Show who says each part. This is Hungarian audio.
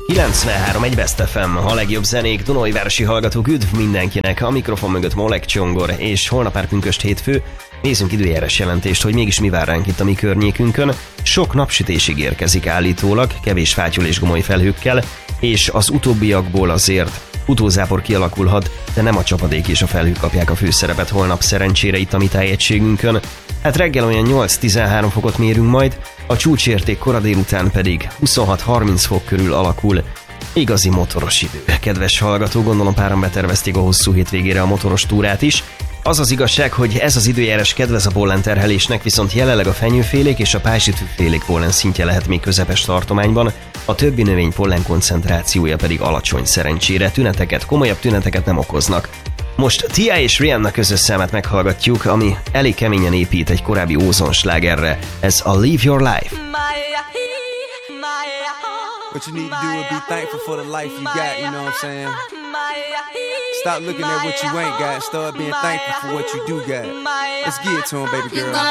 Speaker 1: 93 egy Best FM, a legjobb zenék, Dunajvárosi hallgatók, üdv mindenkinek, a mikrofon mögött Molek Csongor, és holnap már pünkösd hétfő, nézzünk időjárás jelentést, hogy mégis mi vár ránk itt a mi környékünkön. Sok napsütésig érkezik állítólag, kevés fátyol és gomoly felhőkkel, és az utóbbiakból azért utózápor kialakulhat, de nem a csapadék és a felhők kapják a főszerepet holnap szerencsére itt a mi tájegységünkön. Hát reggel olyan 8-13 fokot mérünk majd, a csúcsérték kora délután pedig 26-30 fok körül alakul. Igazi motoros idő. Kedves hallgató, gondolom páran betervezték a hosszú hétvégére a motoros túrát is. Az az igazság, hogy ez az időjárás kedvez a pollenterhelésnek, viszont jelenleg a fenyőfélék és a pázsitűfélék pollen szintje lehet még közepes tartományban, a többi növény pollen koncentrációja pedig alacsony szerencsére, komolyabb tüneteket nem okoznak. Most Tia és Rihanna közös számát meghallgatjuk, ami elég keményen épít egy korábbi ózonslágerre. Ez a Live Your Life.
Speaker 2: What you need to do is be thankful for the life you got, you know what I'm saying? Stop looking at what you ain't got, start being thankful for what you do got. Let's get it to 'em, baby girl.